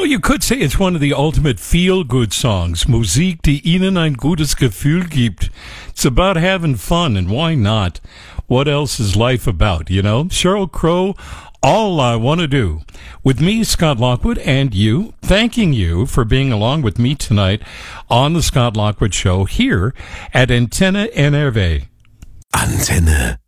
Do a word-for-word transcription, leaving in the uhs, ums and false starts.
you could say it's one of the ultimate feel-good songs. Musik, die Ihnen ein gutes Gefühl gibt. It's about having fun, and why not? What else is life about, you know? Sheryl Crow, All I Want to Do. With me, Scott Lockwood, and you, thanking you for being along with me tonight on the Scott Lockwood Show here at Antenne N R V. Antenne